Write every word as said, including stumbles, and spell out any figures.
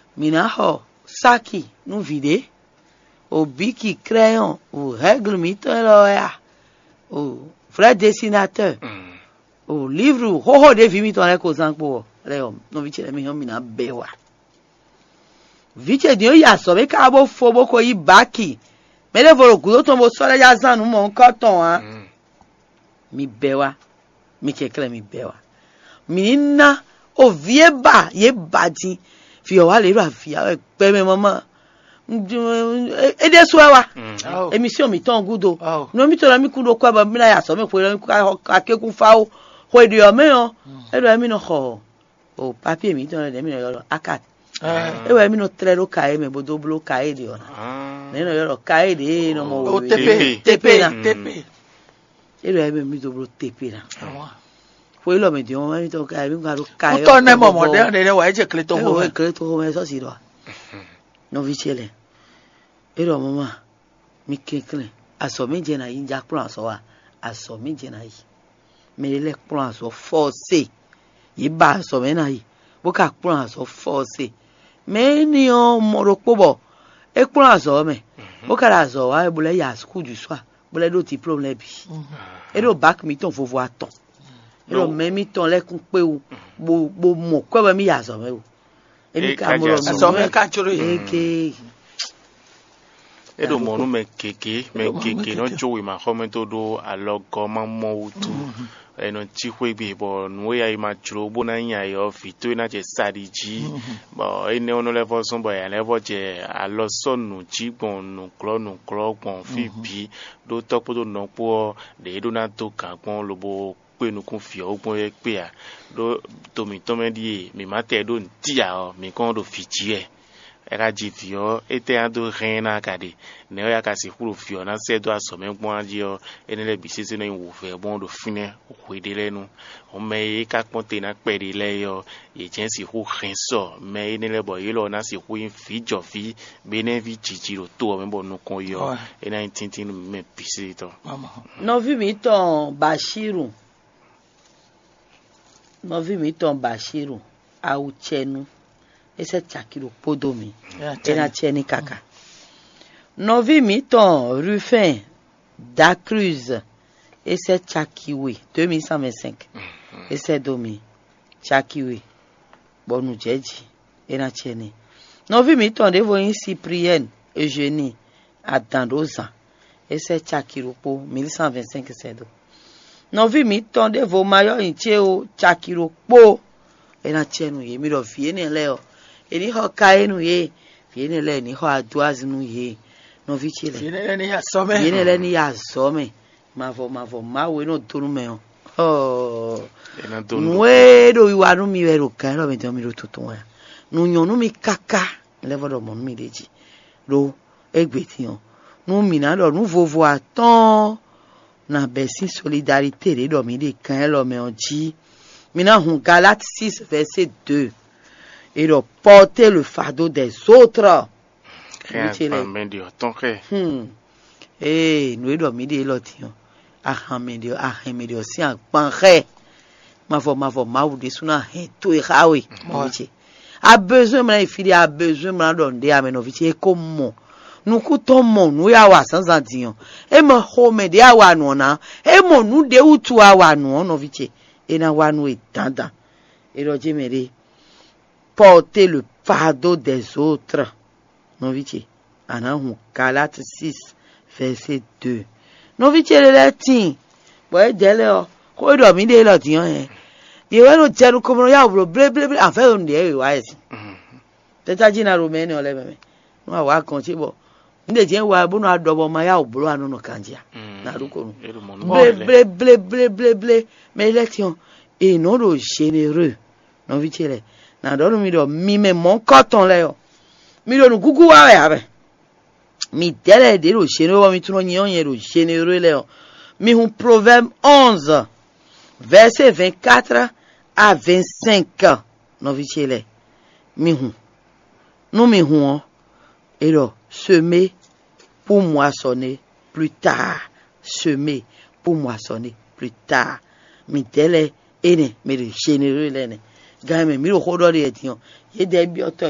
Minaho, saki, nous vide. Au bic crayon, au règle mitoloya, au vrai dessinateur, au livre, ho ho de vimi ton eko zanko, leo, no viche le miho mina bewa. Viche dio ya so, me kabo fobo ko yi baki. Me le volo kudo tombo sole ya zanu mon koton, ha. Mi bewa, mi kekle mi bewa. Minina, o vie ba, ye badi, fi o wale ra fi, a pe me mama. Ede suwa émission mi ton gudo no mi to la mi kudo kwa ba mi na ya so me ko ka ke ku fa o ho de o me o e do mi no ho o papier mi ton de mi no yo akat e we mi no tre ro ka e me bodo blo ka e de ona ne no yo ka e de no mo o tepe tepe na tepe e do mi do blo tepe na fo lo me de o mi to ka mi ka ro ka e o to ne mo mo de ne wa e je kle to ho e kle to ho me so si do no vi chele ero mama mi kekle aso meje na yin ja plan so wa aso meje na yi me le plan so force yi ba so me na yi bo ka plan so force me ni o moro pobo e plan so me bo ka la so wa e bo le ya school du soir bo le do ti problem bi ero back mi ton fo vo aton ero me mi ton le kun pe o bo bo mo ko ba mi ya so me o e mi ka mo ro so me ka choro e ke edo monu me keke me keke no jowi ma komento do alogo ma mo utu eno chikwe bi bo nwe ya ma churo bo na nya yo fito na je sadiji bo ene ono level so bo ya level je alosonu jigbon nu klo nu klo gbon fi bi do topo do no po de do na to ka gbon lobo pe nu kun fi ogbon ye pe a do to mi to me di mi ma te do ntia o mi kon do fiji e era jivio ete ando rena kade ne ya kasi huru fio na se do asome gbon ajio enele bisese no wo fe bon do fine okwedele nu o me ka ponte na pede le yo ye jensi hu renso me enele bo yelo na si hu in fi jofi benevi jijiro to me bo nu kon yo ena tintin me pisito no vi mi ton Bashiru no vi mi ton Bashiru au chenu ese chakiro podomi ena cheni kaka novi miton Ruffin da Cruz ese chakiwe deux mille cent vingt-cinq ese domi chakiwe bonu jeji ena cheni novi miton devo in Cyprien Eugénie Adandoza ese chakiro po mille cent vingt-cinq ese do novi miton devo mayo incheo chakiro po ena chenu ye mi ro fie ni leo eni ho kaenu ye viene le ni ho aduaz nu ye no vichile viene le ni ya some viene le ni ya some mavo mavo mawe no tunu me oh ena tunu nuedo iwa nu mi wero kan lo me te mi ro tutun ya nu yon nu mi kaka le vodo mon mi deji lo egbe ti yon nu mi na lo nu vovo aton na besi solidarité le do mi de kan lo me onji mi na hun Galates six verset deux et de porter le fardeau des autres. Hmm. Eh, nous devons midi l'autre. Ah, medio, ah, medio, si un panré. Ma voix, ma voix, ma voix, des suna, tout est raoui. A besoin, mon fille, a besoin, mon donner à menovici, et comment nous coûtons mon, nous y a sans en dire. Et mon home, de awa nona, et mon nous de ou tu awa non, novici, et na wa nous est tanda. Et le jéméré. Porter le fardeau des autres. Non, vite. Anahun Galates six, verset deux. Non, vite, le latin. Ouais, délai. Quoi, il doit m'aider le latin, hein. Il va nous dire comment il y a bleu, bleu, bleu. En fait, on dit, ouais, c'est-à-dire, dit, na romaine, on l'a même. Nous, on va continuer, bon. Nous, disons, ouais, bon, on a d'abord, mais il y a bleu, à nous, nos candiens. Na ruko. Bleu, bleu, bleu, bleu, bleu, bleu. Mais l'élection, et non, le généreux. Non, vite, le na do mi do mi me mon coton le yo mi do nu gugu wa we abe mi dele de lo généreux mi tuno nyon ye lo généreux le yo mi hun Proverbe onze verset vingt-quatre à vingt-cinq no vi chele mi hun nous mi hun et lo semer pour moissonner plus tard semer pour moissonner plus tard mi dele ene mi do généreux le ne game mi ro hodo de etian ye de bi oto